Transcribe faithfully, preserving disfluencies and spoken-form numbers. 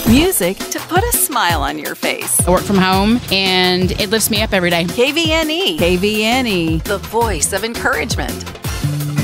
Music to put a smile on your face. I work from home, and it lifts me up every day. K V N E. K V N E, the voice of encouragement.